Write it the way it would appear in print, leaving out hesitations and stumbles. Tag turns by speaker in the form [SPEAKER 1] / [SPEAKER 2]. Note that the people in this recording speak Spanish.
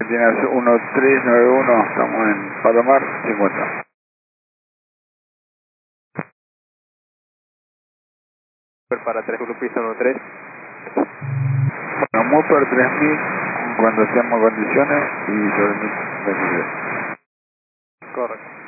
[SPEAKER 1] Tienes 1391, estamos en Palomar 50.
[SPEAKER 2] Para 3, piso 13.
[SPEAKER 1] Bueno, Motor 3000 cuando seamos condiciones y 2023.
[SPEAKER 2] Correcto.